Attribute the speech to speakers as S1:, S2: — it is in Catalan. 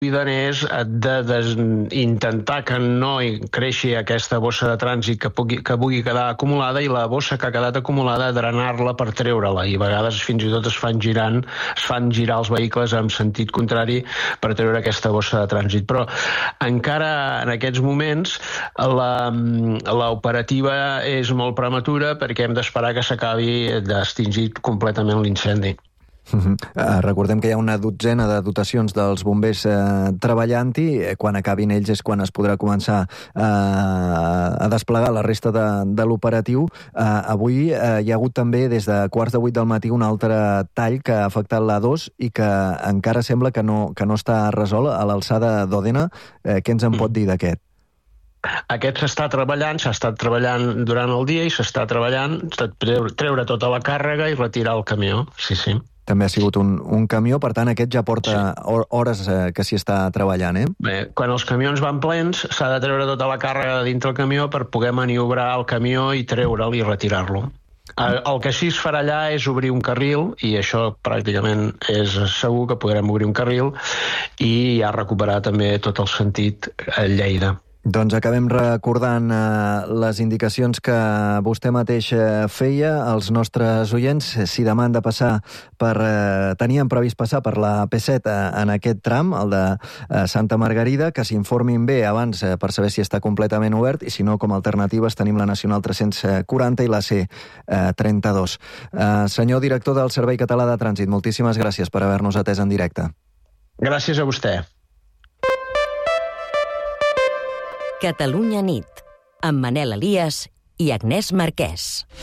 S1: cuiden és d'intentar que no creixi aquesta bossa de trànsit que pugui quedar acumulada, i la bossa que ha quedat acumulada drenar-la per treure-la, i a vegades fins i tot es fan girar els vehicles en sentit contrari per treure aquesta bossa de trànsit. Però encara en aquests moments l'operativa és molt prematura perquè hem d'esperar que s'acabi d'extingir completament l'incendi.
S2: Recordem que hi ha una dotzena de dotacions dels bombers treballant-hi. Quan acabin ells és quan es podrà començar a desplegar la resta de l'operatiu. Avui hi ha hagut també des de 7:15 del matí un altre tall que ha afectat l'A2 i que encara sembla que no està resolt a l'alçada d'Òdena. Què ens en pot dir d'aquest?
S1: Aquest s'ha estat treballant durant el dia i s'està treballant treure tota la càrrega i retirar el camió, sí.
S2: També ha sigut un camió, per tant aquest ja porta hores que s'hi està treballant, eh?
S1: Bé, quan els camions van plens s'ha de treure tota la càrrega de dintre el camió per poder maniobrar el camió i treure'l i retirar-lo. El que sí es farà allà és obrir un carril, i això pràcticament és segur que podrem obrir un carril, i ja recuperar també tot el sentit a Lleida.
S2: Doncs acabem recordant les indicacions que vostè mateix feia als nostres oients. Si demà han de passar tenien previst passar per la P7 en aquest tram, el de Santa Margarida, que s'informin bé abans per saber si està completament obert, i si no, com a alternatives tenim la Nacional 340 i la C32. Senyor director del Servei Català de Trànsit, moltíssimes gràcies per haver-nos atès en directe.
S1: Gràcies a vostè.
S3: Catalunya nit, amb Manel Elias i Agnès Marquès.